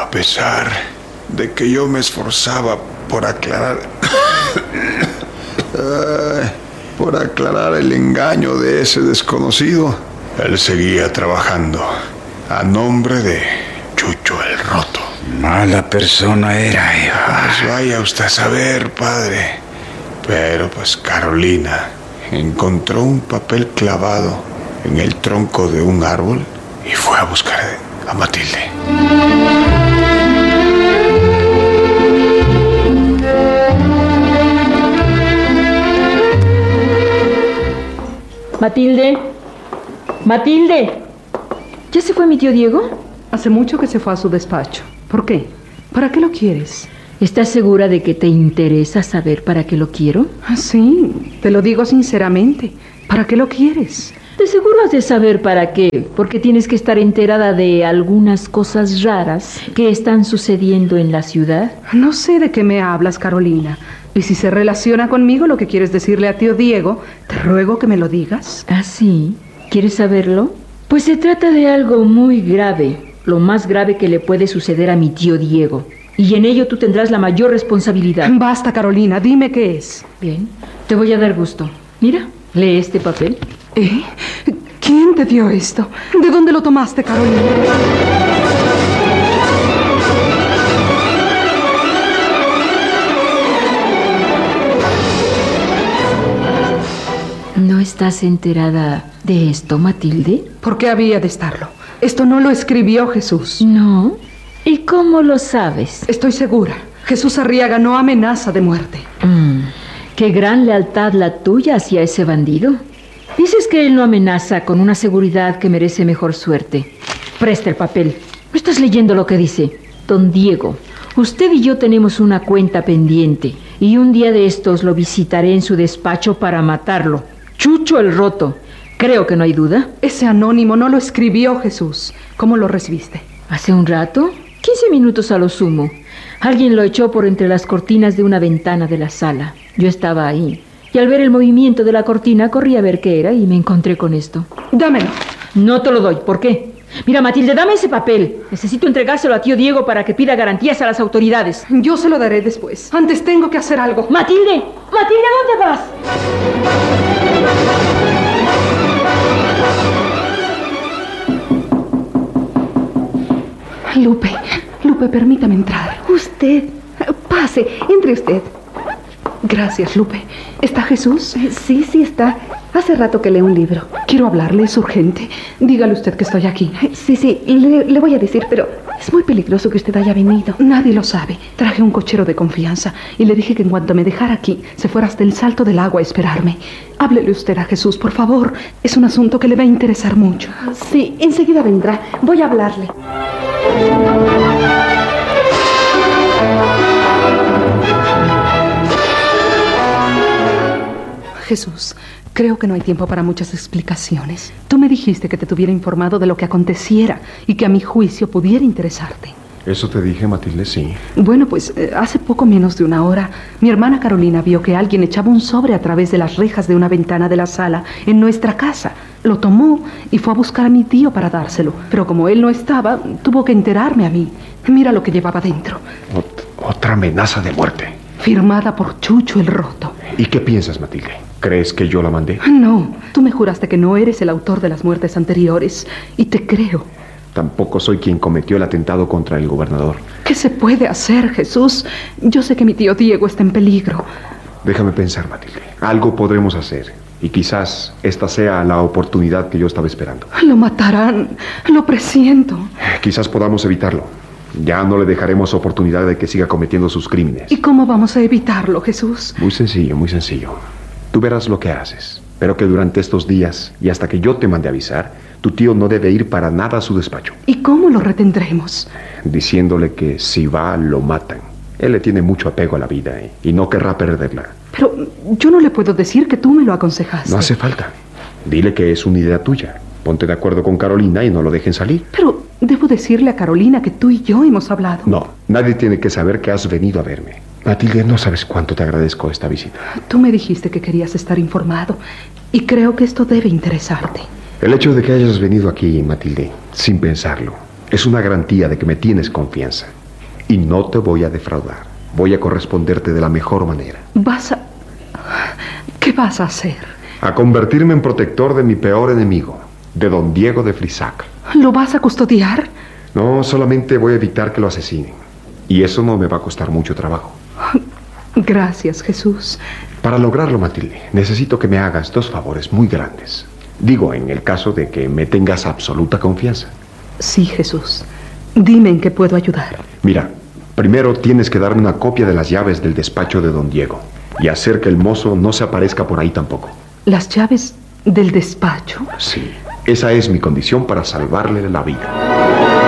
A pesar de que yo me esforzaba por aclarar el engaño de ese desconocido, él seguía trabajando a nombre de Chucho el Roto. Mala persona era, Eva. Pues vaya usted a saber, padre. Pero pues Carolina encontró un papel clavado en el tronco de un árbol y fue a buscar a Matilde. Matilde. Matilde. ¿Ya se fue mi tío Diego? Hace mucho que se fue a su despacho. ¿Por qué? ¿Para qué lo quieres? ¿Estás segura de que te interesa saber para qué lo quiero? Sí, te lo digo sinceramente. ¿Para qué lo quieres? De seguro has de saber para qué, porque tienes que estar enterada de algunas cosas raras que están sucediendo en la ciudad. No sé de qué me hablas, Carolina. Y si se relaciona conmigo lo que quieres decirle a tío Diego, te ruego que me lo digas. ¿Ah, sí? ¿Quieres saberlo? Pues se trata de algo muy grave, lo más grave que le puede suceder a mi tío Diego. Y en ello tú tendrás la mayor responsabilidad. Basta, Carolina, dime qué es. Bien, te voy a dar gusto. Mira, lee este papel. ¿Eh? ¿Quién te dio esto? ¿De dónde lo tomaste, Carolina? ¿No estás enterada de esto, Matilde? ¿Por qué había de estarlo? Esto no lo escribió Jesús. ¿No? ¿Y cómo lo sabes? Estoy segura. Jesús Arriaga no amenaza de muerte. Qué gran lealtad la tuya hacia ese bandido. Dices que él no amenaza con una seguridad que merece mejor suerte. Presta el papel. ¿No estás leyendo lo que dice? Don Diego, usted y yo tenemos una cuenta pendiente y un día de estos lo visitaré en su despacho para matarlo. Chucho el Roto. Creo que no hay duda. Ese anónimo no lo escribió Jesús. ¿Cómo lo recibiste? ¿Hace un rato? 15 minutos a lo sumo. Alguien lo echó por entre las cortinas de una ventana de la sala. Yo estaba ahí. Y al ver el movimiento de la cortina, corrí a ver qué era y me encontré con esto. Dámelo. No te lo doy. ¿Por qué? Mira, Matilde, dame ese papel. Necesito entregárselo a tío Diego para que pida garantías a las autoridades. Yo se lo daré después. Antes tengo que hacer algo. ¡Matilde! ¡Matilde, ¿dónde vas? Lupe, permítame entrar. Usted. Pase, entre usted. Gracias, Lupe. ¿Está Jesús? Sí, está. Hace rato que leo un libro. Quiero hablarle, es urgente. Dígale usted que estoy aquí. Sí, le voy a decir, pero es muy peligroso que usted haya venido. Nadie lo sabe. Traje un cochero de confianza y le dije que en cuanto me dejara aquí, se fuera hasta el salto del agua a esperarme. Háblele usted a Jesús, por favor. Es un asunto que le va a interesar mucho. Sí, enseguida vendrá. Voy a hablarle. Jesús, creo que no hay tiempo para muchas explicaciones. Tú me dijiste que te tuviera informado de lo que aconteciera y que a mi juicio pudiera interesarte. ¿Eso te dije, Matilde? Sí. Bueno, pues hace poco menos de una hora, mi hermana Carolina vio que alguien echaba un sobre a través de las rejas de una ventana de la sala en nuestra casa. Lo tomó y fue a buscar a mi tío para dárselo. Pero como él no estaba, tuvo que enterarme a mí. Mira lo que llevaba dentro. Otra amenaza de muerte. Firmada por Chucho el Roto. ¿Y qué piensas, Matilde? ¿Crees que yo la mandé? No, tú me juraste que no eres el autor de las muertes anteriores. Y te creo. Tampoco soy quien cometió el atentado contra el gobernador. ¿Qué se puede hacer, Jesús? Yo sé que mi tío Diego está en peligro. Déjame pensar, Matilde. Algo podremos hacer. Y quizás esta sea la oportunidad que yo estaba esperando. Lo matarán. Lo presiento. Quizás podamos evitarlo. Ya no le dejaremos oportunidad de que siga cometiendo sus crímenes. ¿Y cómo vamos a evitarlo, Jesús? Muy sencillo, muy sencillo. Tú verás lo que haces. Pero que durante estos días y hasta que yo te mande avisar, tu tío no debe ir para nada a su despacho. ¿Y cómo lo retendremos? Diciéndole que si va, lo matan. Él le tiene mucho apego a la vida, y no querrá perderla. Pero yo no le puedo decir que tú me lo aconsejaste. No hace falta. Dile que es una idea tuya. Ponte de acuerdo con Carolina y no lo dejen salir. Pero debo decirle a Carolina que tú y yo hemos hablado. No, nadie tiene que saber que has venido a verme. Matilde, no sabes cuánto te agradezco esta visita. Tú me dijiste que querías estar informado y creo que esto debe interesarte. El hecho de que hayas venido aquí, Matilde, sin pensarlo, es una garantía de que me tienes confianza. Y no te voy a defraudar. Voy a corresponderte de la mejor manera. ¿Qué vas a hacer? A convertirme en protector de mi peor enemigo, de don Diego de Frisac. ¿Lo vas a custodiar? No, solamente voy a evitar que lo asesinen. Y eso no me va a costar mucho trabajo. Gracias, Jesús. Para lograrlo, Matilde, necesito que me hagas 2 favores muy grandes. Digo, en el caso de que me tengas absoluta confianza. Sí, Jesús. Dime en qué puedo ayudar. Mira, primero tienes que darme una copia de las llaves del despacho de don Diego y hacer que el mozo no se aparezca por ahí tampoco. ¿Las llaves del despacho? Sí, esa es mi condición para salvarle la vida.